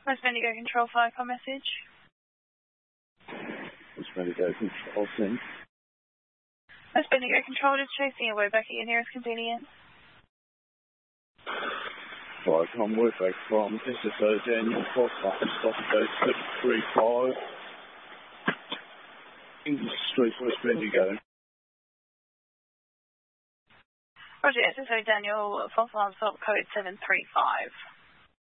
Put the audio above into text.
West Bendigo Control Flycom message. West Bendigo Control thing. West Bendigo Control, just chasing your way back at your nearest convenience. Flycom, way back from SSO Daniel Foster, stop at 635 English Street, West Bendigo. Roger, SSO Daniel, false alarm stop code 735.